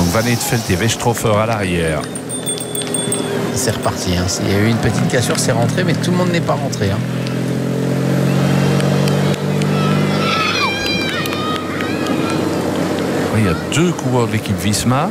Donc Van Eetvelt et Westrhofer à l'arrière. C'est reparti. Hein. Il y a eu une petite cassure, c'est rentré, mais tout le monde n'est pas rentré. Hein. Il y a 2 coureurs de l'équipe Visma.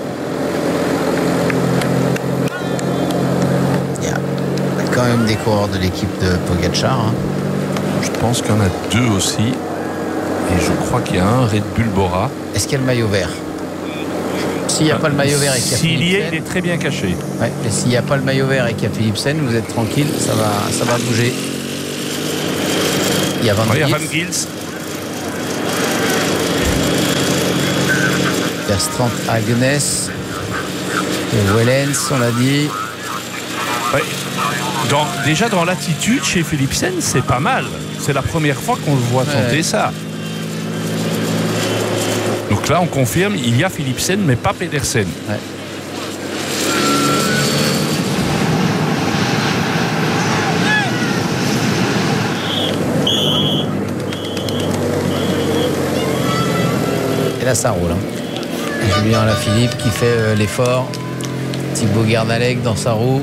Il y a quand même des coureurs de l'équipe de Pogačar. Hein. Je pense qu'il y en a 2 aussi. Et je crois qu'il y a un Red Bull Bora. Est-ce qu'il y a le maillot vert? S'il n'y a pas le maillot vert et qu'il y a S'il y est, Philipsen, il est très bien caché. ouais, et s'il n'y a pas le maillot vert et qu'il y a Philipsen, vous êtes tranquille, ça va bouger. Il y a Van Gils. Bertrand Agnes et Wellens, on l'a dit. Ouais. Déjà dans l'attitude chez Philipsen, c'est pas mal. C'est la première fois qu'on le voit tenter ça. Donc là, on confirme, il y a Philipsen, mais pas Pedersen. Ouais. Et là, ça roule. Hein. Julien Alaphilippe qui fait l'effort. Thibaut Gernalec dans sa roue.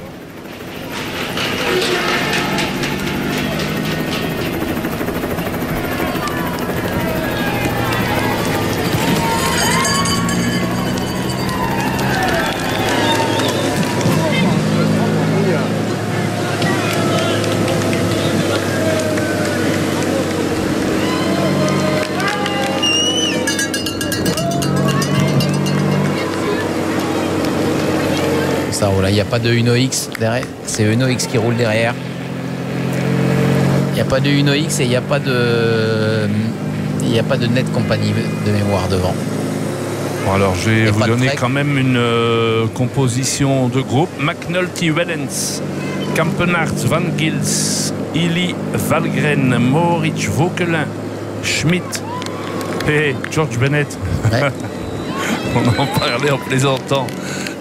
Ça roule. Il n'y a pas de Uno X derrière. C'est Uno X qui roule derrière. Il n'y a pas de Uno X et il n'y a pas de Net Company de mémoire devant. Bon, alors je vais vous donner quand même une composition de groupe. McNulty, Wellens, Kampenaerts, Van Gils, Illy, Valgren, Mohoric, Vauquelin, Schmidt et George Bennett. Ouais. On en parlait en plaisantant.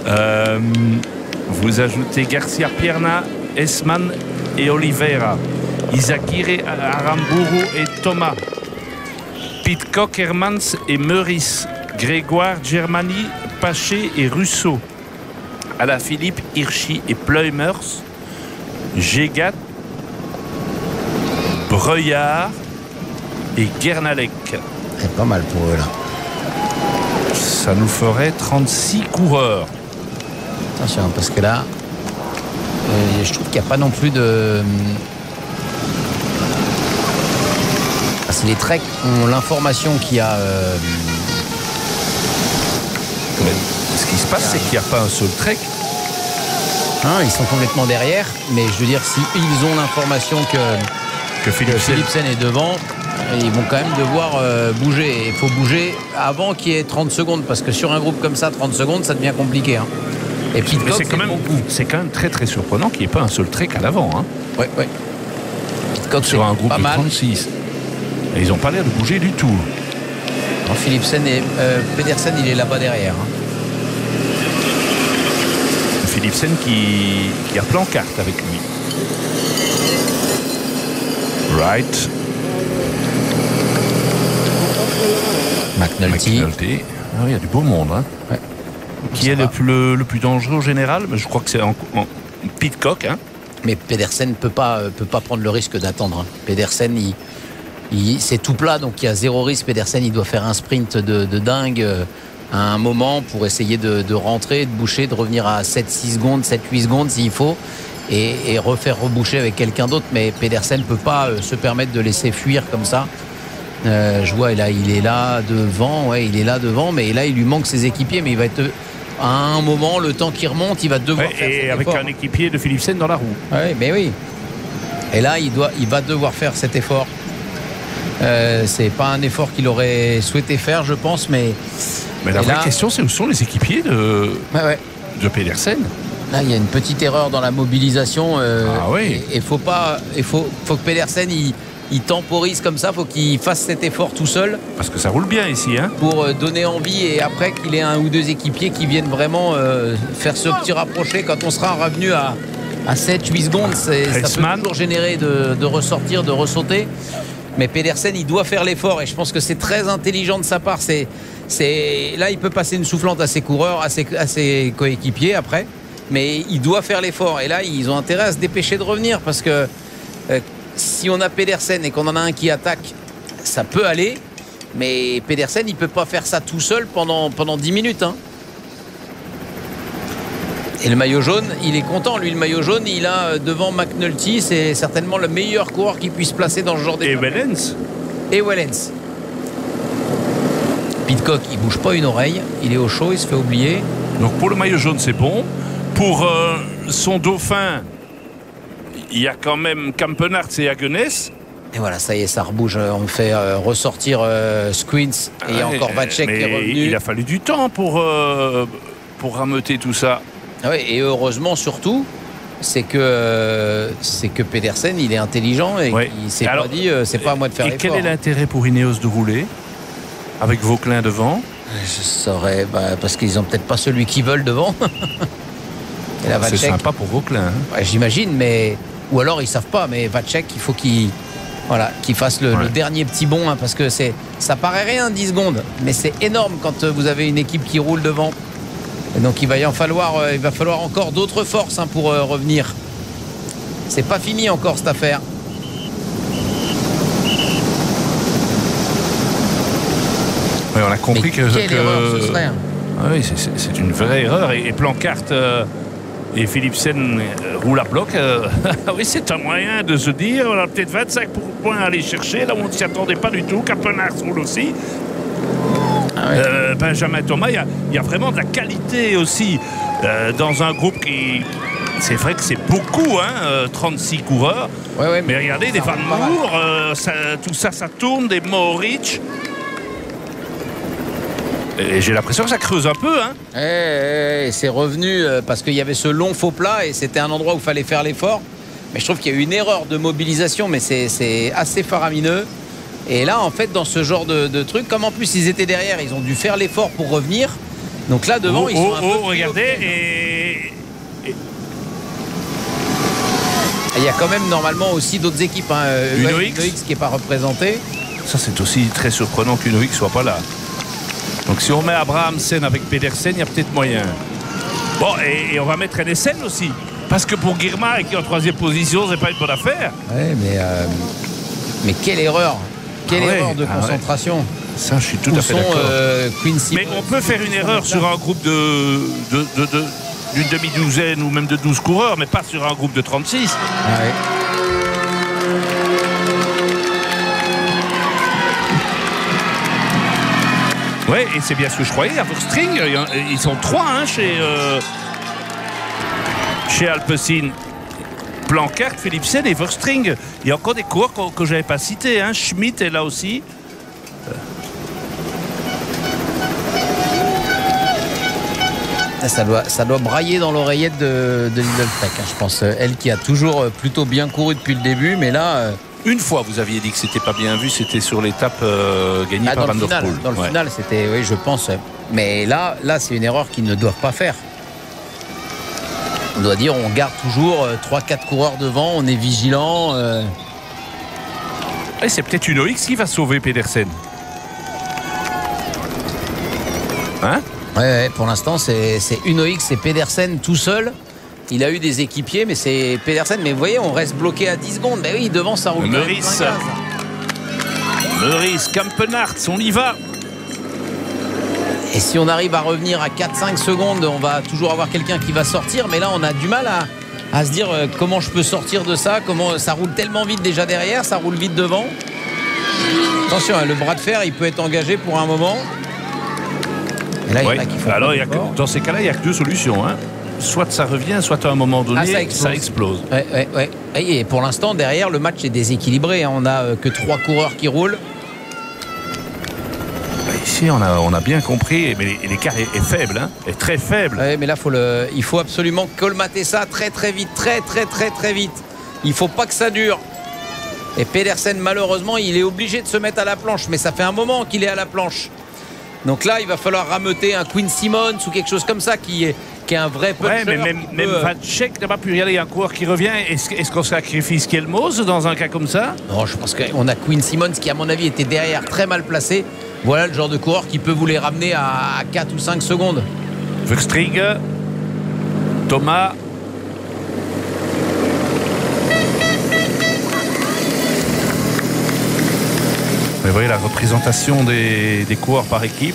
Vous ajoutez Garcia Pierna, Esman et Oliveira, Izagirre, Aramburu et Thomas, Pidcock, Hermans et Meurice, Grégoire, Germany, Paché et Russo, Alaphilippe, Hirschi et Pleumers, Gégat, Breuillard et Gernalec. C'est pas mal pour eux là. Ça nous ferait 36 coureurs. Attention, parce que là, je trouve qu'il n'y a pas non plus de... Si les Trek ont l'information qu'il y a... Ce qui se passe, c'est qu'il n'y a pas un seul Trek. Hein, ils sont complètement derrière, mais je veux dire, si ils ont l'information que Philipsen est devant, ils vont quand même devoir bouger. Il faut bouger avant qu'il y ait 30 secondes, parce que sur un groupe comme ça, 30 secondes, ça devient compliqué. Hein. Et puis c'est quand même très très surprenant qu'il n'y ait pas un seul Trek à l'avant. Hein. Ouais. Pitcock sur un groupe de 36. Et ils n'ont pas l'air de bouger du tout. Non, Philipsen et Pedersen, il est là-bas derrière. Hein. Philipsen qui a plan carte avec lui. Wright. McNulty. Ah oui, il y a du beau monde. Hein. Ouais. Qui est le plus dangereux au général? Mais je crois que c'est en Pidcock. Hein. Mais Pedersen ne peut pas prendre le risque d'attendre. Hein. Pedersen, c'est tout plat, donc il y a zéro risque. Pedersen, il doit faire un sprint de dingue à un moment pour essayer de rentrer, de boucher, de revenir à 7-6 secondes, 7-8 secondes s'il faut, et refaire reboucher avec quelqu'un d'autre. Mais Pedersen ne peut pas se permettre de laisser fuir comme ça. Je vois, là, il est là devant, mais là, il lui manque ses équipiers, mais il va être... À un moment, le temps qui remonte, il va devoir faire cet avec effort. Un équipier de Philipsen dans la roue. Oui, mais oui. Et là, il va devoir faire cet effort. C'est pas un effort qu'il aurait souhaité faire, je pense, mais la vraie question, c'est où sont les équipiers de Pedersen? Là, il y a une petite erreur dans la mobilisation. Oui. Et faut que Pedersen il temporise comme ça, faut qu'il fasse cet effort tout seul. Parce que ça roule bien ici, hein. Pour donner envie, et après qu'il ait un ou deux équipiers qui viennent vraiment faire ce petit rapproché. Quand on sera revenu à 7-8 secondes, ça peut toujours générer de ressortir, de ressauter. Mais Pedersen, il doit faire l'effort, et je pense que c'est très intelligent de sa part. Là, il peut passer une soufflante à ses coureurs, à ses coéquipiers après, mais il doit faire l'effort. Et là, ils ont intérêt à se dépêcher de revenir parce que si on a Pedersen et qu'on en a un qui attaque, ça peut aller. Mais Pedersen, il ne peut pas faire ça tout seul pendant 10 minutes. Hein. Et le maillot jaune, il est content. Lui, le maillot jaune, il a devant McNulty, c'est certainement le meilleur coureur qui puisse placer dans ce genre d'étape. Et Wellens. Pidcock, il bouge pas une oreille. Il est au chaud, il se fait oublier. Donc pour le maillot jaune, c'est bon. Pour son dauphin, il y a quand même Campenarts et Hagenès. Et voilà, ça y est, ça rebouge. On fait ressortir Squins et encore Vacek qui est revenu. Il a fallu du temps pour rameuter tout ça. Ah oui, et heureusement surtout, c'est que Pedersen, il est intelligent et il s'est pas dit c'est pas à moi de faire l'effort. Et quel est l'intérêt pour Ineos de rouler avec Vauquelin devant? Je saurais, parce qu'ils ont peut-être pas celui qu'ils veulent devant. C'est sympa pour Vauquelin. Hein. Ouais, j'imagine, mais ou alors ils savent pas. Mais Vacek, il faut qu'il fasse le dernier petit bond, hein, parce que ça paraît rien 10 secondes, mais c'est énorme quand vous avez une équipe qui roule devant. Et donc il va falloir encore d'autres forces, hein, pour revenir. C'est pas fini encore cette affaire. Oui, on a compris quelle erreur ce serait, hein. Oui, c'est une vraie erreur. Et Plancart et Philipsen roulent à bloc. Oui, c'est un moyen de se dire on a peut-être 25 points à aller chercher. Là où on ne s'y attendait pas du tout. Campenarts roule aussi. Benjamin Thomas, il y a vraiment de la qualité aussi dans un groupe qui... C'est vrai que c'est beaucoup, hein, 36 coureurs. Mais regardez, des Van Moor, tout ça tourne, des Mohoric. Et j'ai l'impression que ça creuse un peu, hein. C'est revenu parce qu'il y avait ce long faux plat et c'était un endroit où il fallait faire l'effort. Mais je trouve qu'il y a eu une erreur de mobilisation, mais c'est assez faramineux. Et là, en fait, dans ce genre de truc, comme en plus ils étaient derrière, ils ont dû faire l'effort pour revenir. Donc là, devant, ils sont un peu... regardez, il y a quand même normalement aussi d'autres équipes, hein. UnoX qui n'est pas représenté. Ça, c'est aussi très surprenant qu'UnoX soit pas là. Donc si on met Abrahamsen avec Pedersen, il y a peut-être moyen. Bon, et on va mettre NSN aussi. Parce que pour Girmay, qui est en 3e position, c'est pas une bonne affaire. Ouais, mais quelle erreur. Quelle erreur de concentration. Ça, je suis tout à fait d'accord. Mais on peut faire une erreur sur un groupe d'une demi-douzaine ou même de 12 coureurs, mais pas sur un groupe de 36. Oui, et c'est bien ce que je croyais. À Verstring, ils sont 3, hein, chez Alpecin. Plancart, Philipsen et Verstring. Il y a encore des coureurs que je n'avais pas cités, hein. Schmidt est là aussi. Ça doit brailler dans l'oreillette de Lidl Trek, hein, je pense. Elle qui a toujours plutôt bien couru depuis le début, mais là... Une fois, vous aviez dit que c'était pas bien vu, c'était sur l'étape gagnée par Van der Poel. Dans le final, c'était, oui, je pense. Mais là c'est une erreur qu'ils ne doivent pas faire. On doit dire, on garde toujours 3-4 coureurs devant, on est vigilant. Et c'est peut-être UnoX qui va sauver Pedersen. Hein? Ouais, pour l'instant, c'est UnoX et Pedersen tout seul. Il a eu des équipiers, mais c'est Pedersen. Mais vous voyez, on reste bloqué à 10 secondes. Mais oui, devant, ça roule. Meurice, Campenarts, on y va. Et si on arrive à revenir à 4-5 secondes, on va toujours avoir quelqu'un qui va sortir. Mais là, on a du mal à se dire comment je peux sortir de ça. Comment ça roule tellement vite déjà derrière, ça roule vite devant. Attention, le bras de fer, il peut être engagé pour un moment. Et là, il y en a qui font alors, dans ces cas-là, il n'y a que 2 solutions, hein. Soit ça revient, soit à un moment donné, ça explose. Ouais. Et pour l'instant, derrière, le match est déséquilibré. On n'a que 3 coureurs qui roulent. Ici, on a bien compris, mais l'écart est faible, hein, est très faible. Ouais, mais là, il faut absolument colmater ça très vite, très vite. Il ne faut pas que ça dure. Et Pedersen, malheureusement, il est obligé de se mettre à la planche, mais ça fait un moment qu'il est à la planche. Donc là, il va falloir rameuter un Quinn Simmons ou quelque chose comme ça qui qui est un vrai puncher. Ouais, mais même Vacek n'a pas pu y aller. Il y a un coureur qui revient. Est-ce qu'on sacrifie Skelmos dans un cas comme ça? Non, je pense qu'on a Quinn Simmons qui, à mon avis, était derrière très mal placé. Voilà le genre de coureur qui peut vous les ramener à 4 ou 5 secondes. Verstrig, Thomas. Vous voyez la représentation des coureurs par équipe.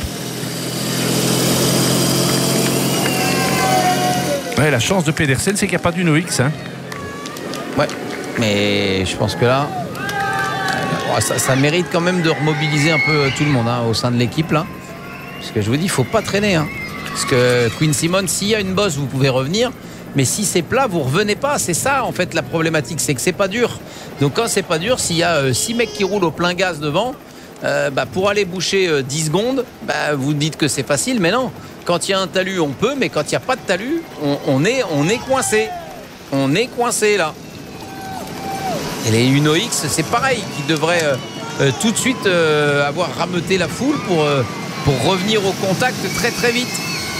Ouais, la chance de Pedersen, c'est qu'il n'y a pas d'Uno X. Hein. Ouais, mais je pense que là, ça mérite quand même de remobiliser un peu tout le monde au sein de l'équipe là. Parce que je vous dis, il ne faut pas traîner. Parce que Quinn Simmons, s'il y a une bosse, vous pouvez revenir. Mais si c'est plat, vous ne revenez pas. C'est ça, en fait, la problématique. C'est que c'est pas dur. Donc, quand c'est pas dur, s'il y a 6 mecs qui roulent au plein gaz devant, pour aller boucher 10 secondes, vous dites que c'est facile. Mais non. Quand il y a un talus, on peut. Mais quand il n'y a pas de talus, on est coincé. On est coincé, là. Et les Uno X, c'est pareil. Qui devraient tout de suite avoir rameuté la foule pour revenir au contact très, très vite.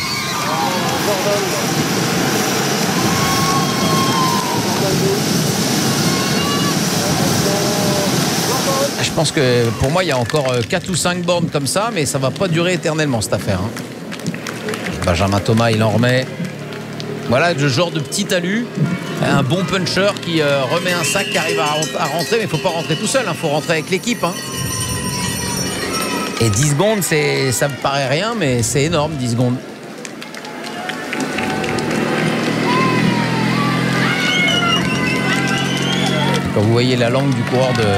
Je pense que pour moi il y a encore 4 ou 5 bornes comme ça, mais ça va pas durer éternellement cette affaire. Benjamin Thomas il en remet. Voilà le genre de petit talus, un bon puncher qui remet un sac qui arrive à rentrer, mais il faut pas rentrer tout seul, faut rentrer avec l'équipe. Et 10 secondes, ça me paraît rien, mais c'est énorme 10 secondes. Quand vous voyez la langue du coureur de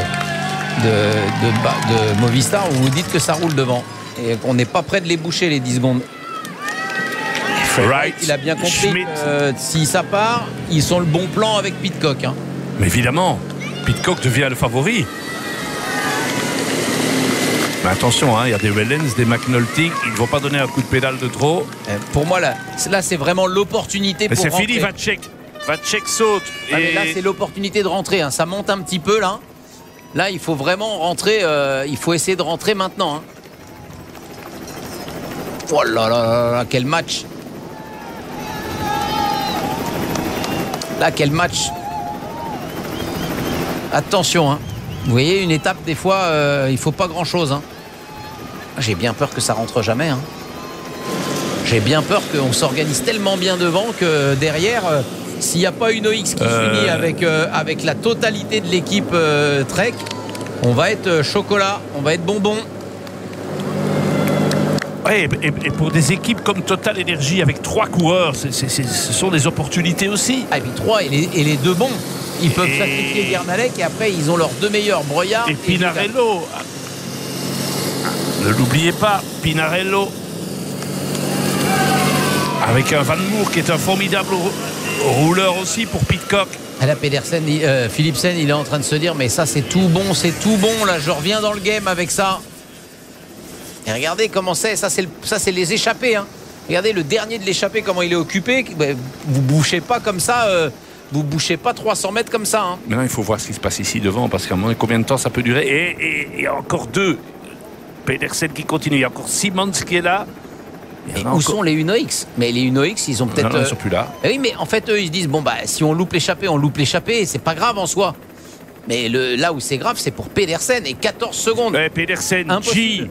Movistar, vous vous dites que ça roule devant et qu'on n'est pas prêt de les boucher les 10 secondes. Right. Il a bien compris que si ça part, ils sont le bon plan avec Pidcock. Mais évidemment, Pidcock devient le favori. Mais attention, il y a des Wellens, des McNulty, ils ne vont pas donner un coup de pédale de trop. Pour moi, là c'est vraiment l'opportunité pour rentrer. C'est fini, Vacek. Vacek saute. Mais là, c'est l'opportunité de rentrer. Ça monte un petit peu, là. Là, il faut vraiment rentrer. Il faut essayer de rentrer maintenant. Oh là là là, quel match. Là, quel match. Attention. Vous voyez, une étape, des fois, il ne faut pas grand-chose. J'ai bien peur que ça rentre jamais. J'ai bien peur qu'on s'organise tellement bien devant que derrière... S'il n'y a pas une OX qui finit avec la totalité de l'équipe Trek, on va être chocolat, on va être bonbon. Ouais, et pour des équipes comme Total Energy avec 3 coureurs, ce sont des opportunités aussi. Et puis 3 et les 2 bons. Ils peuvent sacrifier Guernalec et après ils ont leurs 2 meilleurs, Broyard et Pinarello. Ne l'oubliez pas, Pinarello. Avec un Van Moer qui est un formidable rouleur aussi pour Pidcock. Là, Pedersen, Philipsen, il est en train de se dire mais ça c'est tout bon, là je reviens dans le game avec ça. Et regardez comment ça c'est les échappés. Regardez le dernier de l'échappée, comment il est occupé. Vous bouchez pas comme ça, vous bouchez pas 300 mètres comme ça. Maintenant il faut voir ce qui se passe ici devant, parce qu'à un moment combien de temps ça peut durer. Et il y a encore 2. Pedersen qui continue, il y a encore Simmons qui est là. Et où sont les Uno X? Mais les Uno X, ils ont peut-être... Non, ils sont plus là. Oui, mais en fait, eux, ils se disent, si on loupe l'échappée, c'est pas grave en soi. Mais là où c'est grave, c'est pour Pedersen, et 14 secondes. Ouais, Pedersen, impossible.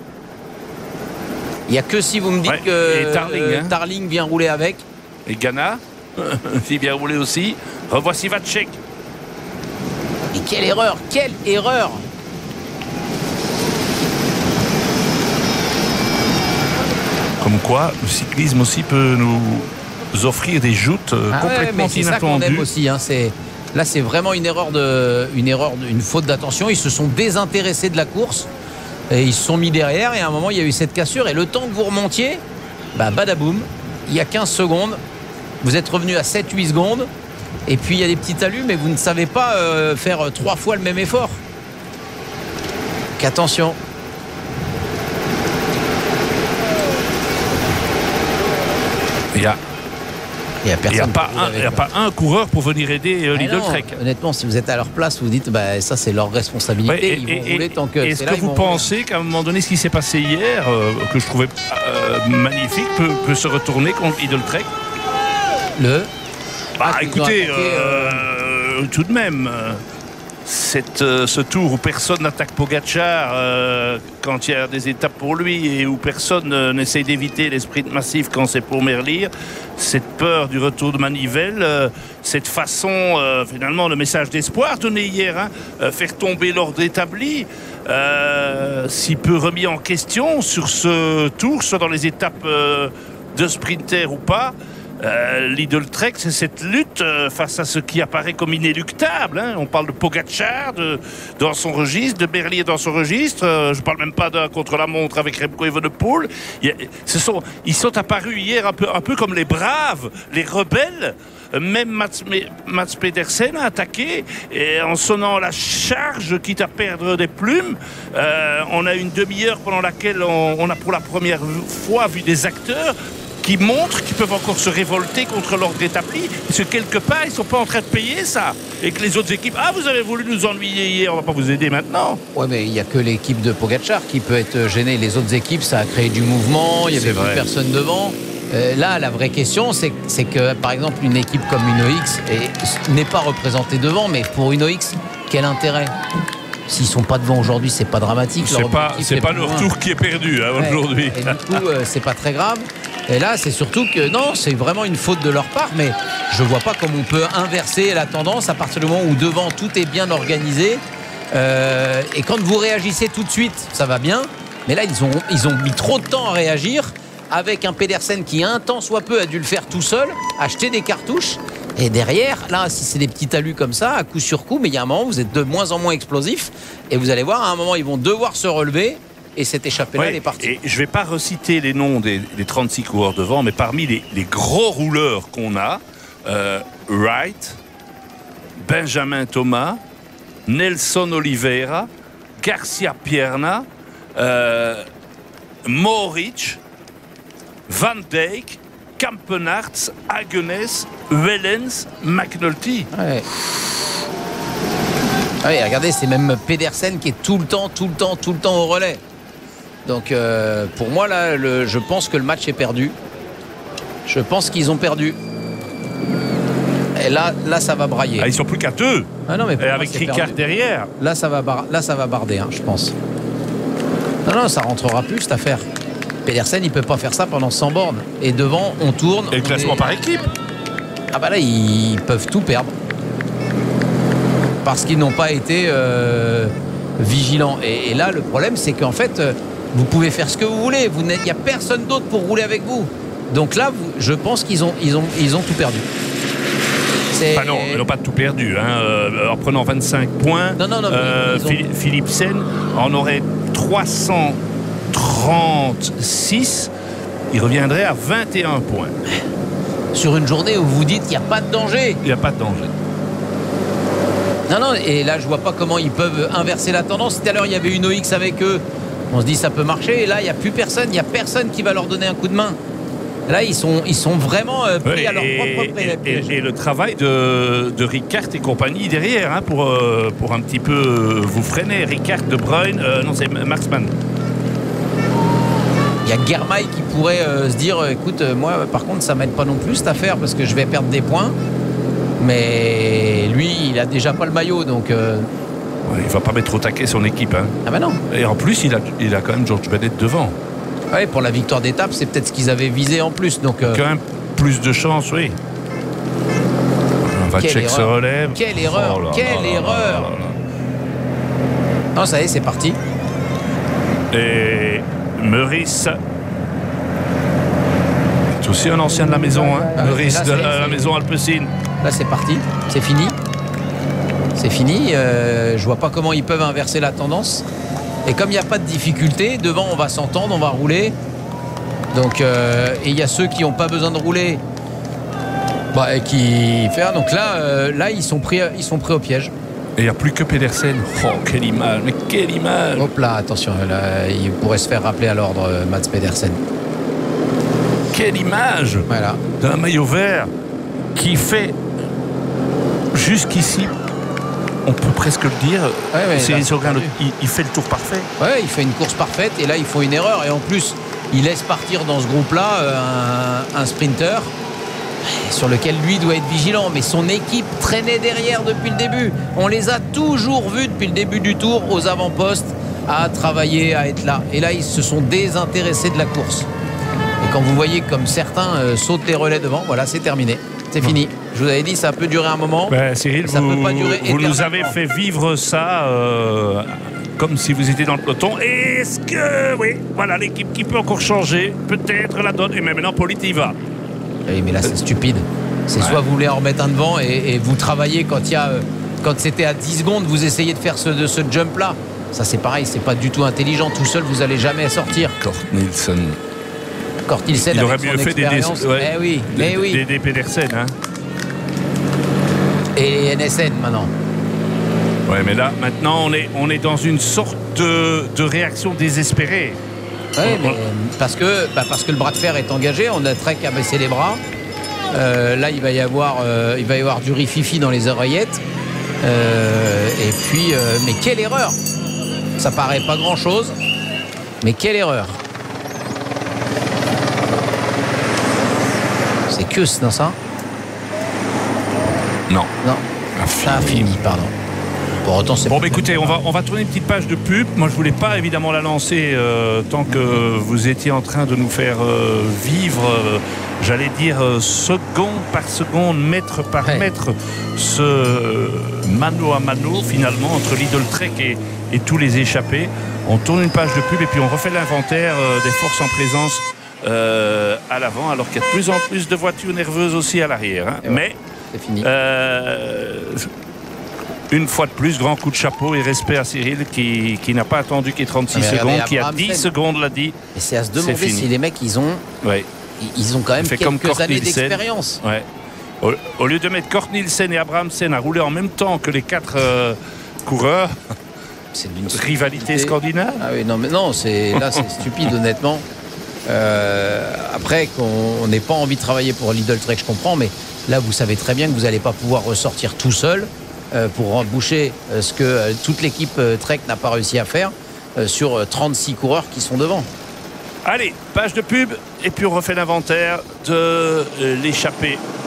Il n'y a que si vous me dites que Tarling vient rouler avec. Et Ghana, il vient rouler aussi. Revoici Vacek. Et quelle erreur! Comme quoi, le cyclisme aussi peut nous offrir des joutes complètement inattendues. C'est ça qu'on aime aussi. Là, c'est vraiment une faute d'attention. Ils se sont désintéressés de la course et ils se sont mis derrière. Et à un moment, il y a eu cette cassure. Et le temps que vous remontiez, badaboum, il y a 15 secondes. Vous êtes revenu à 7-8 secondes. Et puis, il y a des petits talus, mais vous ne savez pas faire 3 fois le même effort. Qu'attention. Il n'y a pas un coureur pour venir aider Lidl Trek. Honnêtement, si vous êtes à leur place, vous dites ça c'est leur responsabilité. Ils vont rouler tant que est-ce que vous pensez qu'à un moment donné, ce qui s'est passé hier, que je trouvais magnifique, peut se retourner contre Lidl Trek? Écoutez, tout de même, ce tour où personne n'attaque Pogačar quand il y a des étapes pour lui et où personne n'essaye d'éviter les sprints massifs quand c'est pour Merlier, cette peur du retour de manivelle, cette façon, finalement, le message d'espoir donné hier, faire tomber l'ordre établi, si peu remis en question sur ce tour, soit dans les étapes de sprinter ou pas. Lidl Trek, c'est cette lutte face à ce qui apparaît comme inéluctable. On parle de Pogačar dans son registre, de Merlier dans son registre. Je ne parle même pas d'un contre-la-montre avec Remco Evenepoel. Ils sont apparus hier un peu comme les braves, les rebelles. Même Mats Pedersen a attaqué et en sonnant la charge, quitte à perdre des plumes. On a une demi-heure pendant laquelle on a pour la première fois vu des acteurs qui montrent qu'ils peuvent encore se révolter contre l'ordre établi, parce que quelque part ils ne sont pas en train de payer ça, et que les autres équipes, vous avez voulu nous ennuyer hier, on ne va pas vous aider maintenant. Ouais, mais il n'y a que l'équipe de Pogačar qui peut être gênée. Les autres équipes, ça a créé du mouvement, il n'y avait plus personne devant. Là, la vraie question, c'est que par exemple une équipe comme UnoX n'est pas représentée devant, mais pour UnoX, quel intérêt? S'ils sont pas devant aujourd'hui, c'est pas dramatique. C'est pas leur tour qui est perdu aujourd'hui. Et du coup, c'est pas très grave. Et là, c'est surtout que non, c'est vraiment une faute de leur part, mais je vois pas comment on peut inverser la tendance à partir du moment où devant tout est bien organisé. Et quand vous réagissez tout de suite, ça va bien. Mais là, ils ont mis trop de temps à réagir, avec un Pedersen qui, un temps soit peu, a dû le faire tout seul, acheter des cartouches. Et derrière, là, si c'est des petits talus comme ça, à coup sur coup, mais il y a un moment, vous êtes de moins en moins explosif. Et vous allez voir, à un moment, ils vont devoir se relever. Et cette échappée-là, elle est partie. Et je ne vais pas reciter les noms des 36 coureurs devant, mais parmi les gros rouleurs qu'on a, Wright, Benjamin Thomas, Nelson Oliveira, Garcia Pierna, Mohoric, Van Dijk, Kampenaerts, Hagenes, Wellens, McNulty. Ouais, regardez, c'est même Pedersen qui est tout le temps au relais. Donc pour moi là, je pense que le match est perdu. Je pense qu'ils ont perdu. Et là ça va brailler. Ils sont plus qu'à 2. Non, mais avec Ricard derrière. Là ça va barder, je pense. Non, ça rentrera plus cette affaire. Pedersen, il peut pas faire ça pendant 100 bornes. Et devant, on tourne. Et le classement par équipe. Là, ils peuvent tout perdre. Parce qu'ils n'ont pas été vigilants. Et là, le problème, c'est qu'en fait, vous pouvez faire ce que vous voulez. Il n'y a personne d'autre pour rouler avec vous. Donc là, je pense qu'ils ont tout perdu. Non, ils n'ont pas tout perdu. En prenant 25 points, Philipsen en aurait 336. Il reviendrait à 21 points. Sur une journée où vous dites qu'il n'y a pas de danger. Il n'y a pas de danger. Non, et là, je vois pas comment ils peuvent inverser la tendance. Tout à l'heure, il y avait une OX avec eux. On se dit ça peut marcher. Et là, il n'y a plus personne. Il n'y a personne qui va leur donner un coup de main. Là, ils sont vraiment pris à leur propre piège. Et le travail de Ricard et compagnie derrière, pour un petit peu vous freiner. Ricard, De Bruyne, c'est Marksman. Il y a Germay qui pourrait se dire écoute, moi, par contre, ça m'aide pas non plus cette affaire parce que je vais perdre des points. Mais lui, il a déjà pas le maillot, donc. Il va pas mettre au taquet son équipe. Ah ben non. Et en plus, il a quand même George Bennett devant. Oui, pour la victoire d'étape, c'est peut-être ce qu'ils avaient visé en plus. Donc, quand même plus de chance, oui. Vacek se relève. Quelle erreur, erreur. Non, ça y est, c'est parti. Et Meurice. C'est aussi un ancien de la maison, Meurice de la maison Alpecin. Là, c'est parti. C'est fini. C'est fini. Je vois pas comment ils peuvent inverser la tendance. Et comme il n'y a pas de difficulté, devant, on va s'entendre, on va rouler. Donc, et il y a ceux qui n'ont pas besoin de rouler. Donc là, ils sont pris au piège. Et il n'y a plus que Pedersen. Oh, quelle image, mais quelle image. Hop là, attention, là, il pourrait se faire rappeler à l'ordre, Mats Pedersen. Quelle image d'un maillot vert qui fait jusqu'ici, on peut presque le dire, il fait le tour parfait. Ouais, il fait une course parfaite et là ils font une erreur et en plus il laisse partir dans ce groupe-là un sprinter sur lequel lui doit être vigilant, mais son équipe traînait derrière depuis le début. On les a toujours vus depuis le début du tour aux avant-postes à travailler, à être là. Et là, ils se sont désintéressés de la course. Et quand vous voyez comme certains sautent les relais devant, voilà, c'est terminé. C'est fini. Je vous avais dit, ça peut durer un moment. Cyril, ça peut pas durer vous nous avez fait vivre ça comme si vous étiez dans le peloton. Est-ce que, oui, voilà, l'équipe qui peut encore changer, peut-être la donne. Et même maintenant, Polite y va. Oui, mais là, c'est stupide. C'est soit vous voulez en remettre un devant et vous travaillez quand c'était à 10 secondes, vous essayez de faire ce jump-là. Ça, c'est pareil, c'est pas du tout intelligent. Tout seul, vous allez jamais sortir. Cort Nielsen. Il aurait mieux fait des Pedersen. Hein. Et NSN maintenant. Ouais, mais là, maintenant, on est dans une sorte de réaction désespérée. Oui, mais parce que le bras de fer est engagé, on a Trek à baisser les bras. Là, il va y avoir du rififi dans les oreillettes. Et puis, mais quelle erreur! Ça paraît pas grand-chose, mais quelle erreur! C'est que dans ça? Non. Ça a fini, pardon. Pour autant, c'est bon, écoutez, on va tourner une petite page de pub. Moi, je voulais pas évidemment la lancer tant que vous étiez en train de nous faire vivre, j'allais dire seconde par seconde, mètre par mètre, ce mano à mano finalement entre Lidl Trek et tous les échappés. On tourne une page de pub et puis on refait l'inventaire des forces en présence à l'avant, alors qu'il y a de plus en plus de voitures nerveuses aussi à l'arrière. Hein. Mais c'est fini. Une fois de plus, grand coup de chapeau et respect à Cyril qui n'a pas attendu qu'il y ait 36 secondes, qui a 10 secondes l'a dit. Et c'est à se demander si les mecs ils ont quand même quelques années d'expérience. Ouais. Au lieu de mettre Cort Nielsen et Abrahamsen à rouler en même temps que les 4 coureurs, c'est d'une rivalité scandinave. Ah oui, non, mais non, c'est stupide honnêtement. Après qu'on n'ait pas envie de travailler pour Lidl Trek, je comprends, mais là vous savez très bien que vous n'allez pas pouvoir ressortir tout seul pour boucher ce que toute l'équipe Trek n'a pas réussi à faire sur 36 coureurs qui sont devant. Allez, page de pub et puis on refait l'inventaire de l'échappée